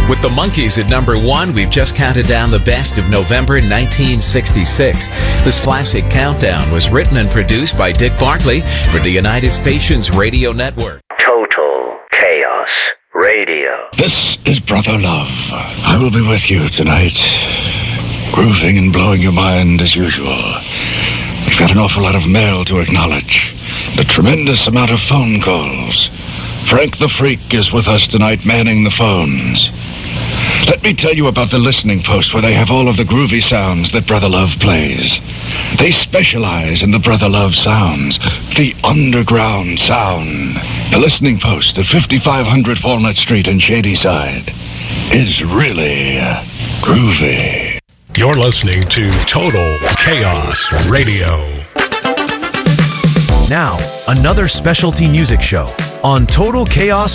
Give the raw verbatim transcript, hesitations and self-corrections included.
With the Monkees at number one, we've just counted down the best of November nineteen sixty-six. This classic countdown was written and produced by Dick Bartley for the United Stations Radio Network. Total Chaos Radio. This is Brother Love. I will be with you tonight, grooving and blowing your mind as usual. We've got an awful lot of mail to acknowledge, and a tremendous amount of phone calls. Frank the Freak is with us tonight, manning the phones. Let me tell you about the Listening Post, where they have all of the groovy sounds that Brother Love plays. They specialize in the Brother Love sounds, the underground sound. The Listening Post at fifty-five hundred Walnut Street in Shadyside is really groovy. You're listening to Total Chaos Radio. Now, another specialty music show on Total Chaos